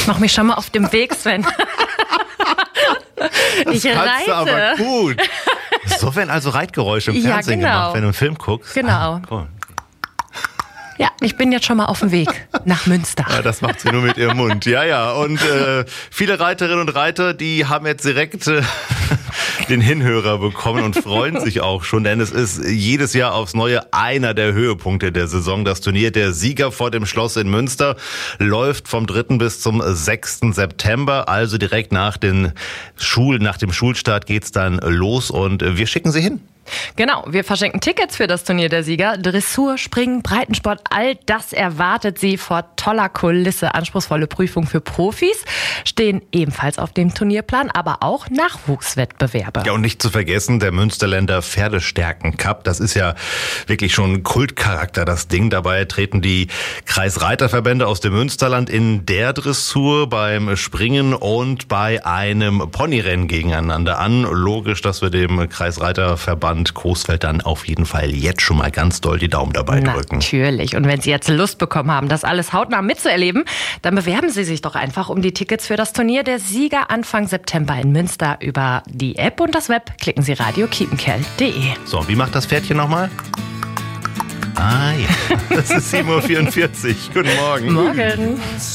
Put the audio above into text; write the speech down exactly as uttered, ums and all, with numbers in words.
Ich mache mich schon mal auf dem Weg, Sven. Das ich kannst reite. du aber gut. So werden also Reitgeräusche im Ja, Fernsehen genau. gemacht, wenn du einen Film guckst. Genau. Ah, cool. Ja, ich bin jetzt schon mal auf dem Weg nach Münster. Ja, das macht sie nur mit ihrem Mund. Ja, ja. Und äh, viele Reiterinnen und Reiter, die haben jetzt direkt äh, den Hinhörer bekommen und freuen sich auch schon, denn es ist jedes Jahr aufs Neue einer der Höhepunkte der Saison. Das Turnier der Sieger vor dem Schloss in Münster läuft vom dritten bis zum sechsten September, also direkt nach den Schul, nach dem Schulstart geht's dann los und wir schicken sie hin. Genau, wir verschenken Tickets für das Turnier der Sieger. Dressur, Springen, Breitensport, all das erwartet Sie vor toller Kulisse. Anspruchsvolle Prüfungen für Profis stehen ebenfalls auf dem Turnierplan, aber auch Nachwuchswettbewerbe. Ja, und nicht zu vergessen, der Münsterländer Pferdestärken-Cup. Das ist ja wirklich schon Kultcharakter, das Ding. Dabei treten die Kreisreiterverbände aus dem Münsterland in der Dressur, beim Springen und bei einem Ponyrennen gegeneinander an. Logisch, dass wir dem Kreisreiterverband Coesfeld dann auf jeden Fall jetzt schon mal ganz doll die Daumen dabei drücken. Natürlich. Und wenn Sie jetzt Lust bekommen haben, das alles hautnah mitzuerleben, dann bewerben Sie sich doch einfach um die Tickets für das Turnier der Sieger Anfang September in Münster über die App und das Web. Klicken Sie radio kiepenkerl punkt de. So, wie macht das Pferdchen nochmal? Ah ja, das ist sieben Uhr vierundvierzig. Guten Morgen. Morgen.